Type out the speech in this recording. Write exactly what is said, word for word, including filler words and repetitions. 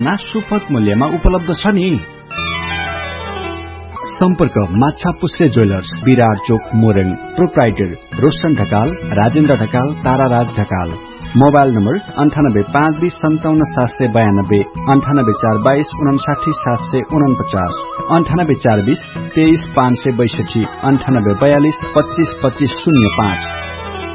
ना सुपथ मूल्यमा उपलब्ध छ नि। सम्पर्क माछा पुस्रे ज्वेलर्स, विराट चोक, Morang. Proprietor Roshan Dhakal, Rajendra Dhakal, ताराराज Dhakal. Mobile number अन्ठानब्बे पाँच बीस सन्ताउन्न सात सय बयानब्बे, अन्ठानब्बे चार बाइस उनासाठी सात सय उनपचास, अन्ठानब्बे चार बीस तेइस पाँच सय बैसठी, अन्ठानब्बे बयालिस पच्चीस पच्चीस शून्य पाँच।